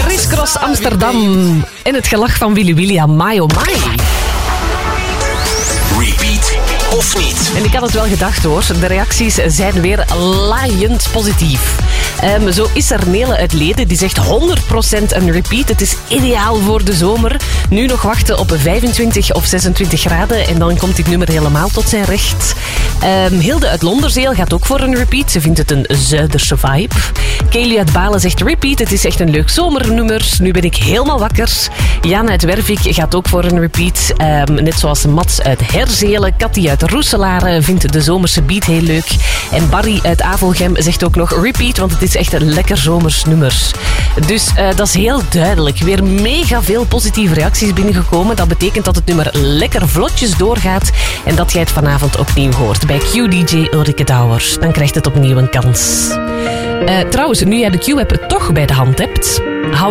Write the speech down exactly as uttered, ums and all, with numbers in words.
Crisscross Amsterdam. En het gelach van Willy Willy aan My Oh My. Repeat of niet? En ik had het wel gedacht hoor. De reacties zijn weer laaiend positief. Um, zo is er Nele uit Leden, die zegt honderd procent een repeat. Het is ideaal voor de zomer. Nu nog wachten op vijfentwintig of zesentwintig graden en dan komt dit nummer helemaal tot zijn recht. Um, Hilde uit Londerzeel gaat ook voor een repeat. Ze vindt het een Zuiderse vibe. Kelly uit Balen zegt repeat. Het is echt een leuk zomernummer. Nu ben ik helemaal wakker. Jan uit Wervik gaat ook voor een repeat. Um, net zoals Mats uit Herzelen. Cathy uit Roeselare vindt de zomerse beat heel leuk. En Barry uit Avelgem zegt ook nog repeat, want het is echt een lekker zomers nummer. Dus uh, dat is heel duidelijk. Weer mega veel positieve reacties binnengekomen. Dat betekent dat het nummer lekker vlotjes doorgaat en dat jij het vanavond opnieuw hoort bij Q D J Ulrike Douwers. Dan krijgt het opnieuw een kans. Uh, trouwens, nu jij de Q-app toch bij de hand hebt, hou